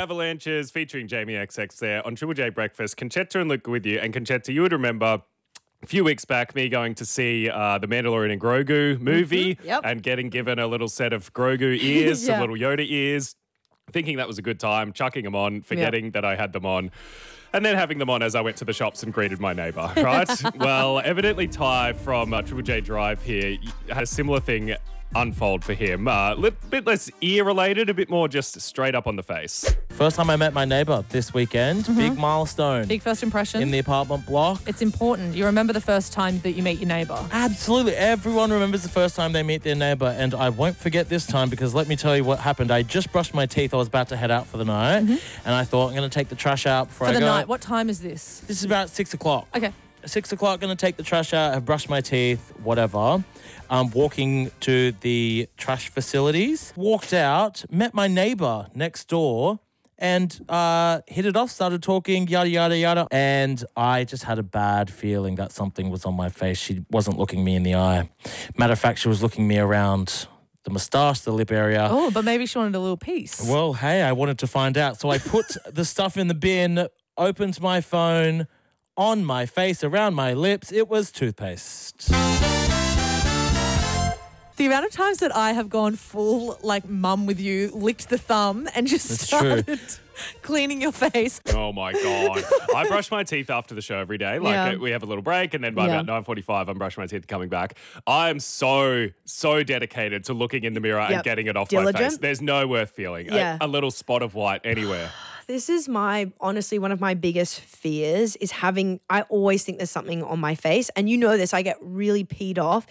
Avalanches featuring Jamie XX there on Triple J Breakfast. Conchetta and Luca with you. And Conchetta, you would remember a few weeks back me going to see the Mandalorian and Grogu movie and getting given a little set of Grogu ears, some little Yoda ears, thinking that was a good time, chucking them on, forgetting that I had them on. And then having them on as I went to the shops and greeted my neighbour, right? Well, evidently Ty from Triple J Drive here had a similar thing unfold for him. A bit less ear-related, a bit more just straight up on the face. First time I met my neighbour this weekend. Big milestone. Big first impression. In the apartment block. It's important. You remember the first time that you meet your neighbour. Absolutely. Everyone remembers the first time they meet their neighbour, and I won't forget this time because let me tell you what happened. I just brushed my teeth. I was about to head out for the night, and I thought I'm going to take the trash out before I go. For the night. What time is this? This is about 6 o'clock. Okay. 6 o'clock, going to take the trash out. I've brushed my teeth, whatever. Walking to the trash facilities. Walked out, met my neighbour next door, and hit it off, started talking, yada, yada, yada. And I just had a bad feeling that something was on my face. She wasn't looking me in the eye. Matter of fact, she was looking me around the moustache, the lip area. Oh, but maybe she wanted a little piece. Well, hey, I wanted to find out. So I put the stuff in the bin, opened my phone, on my face, around my lips. It was toothpaste. The amount of times that I have gone full, like, mum with you, licked the thumb and just started cleaning your face. Oh, my God. I brush my teeth after the show every day. We have a little break, and then by about 9:45, I'm brushing my teeth coming back. I am so dedicated to looking in the mirror and getting it off my face. There's no worth feeling. A little spot of white anywhere. This is honestly, one of my biggest fears is I always think there's something on my face. And you know this, I get really peed off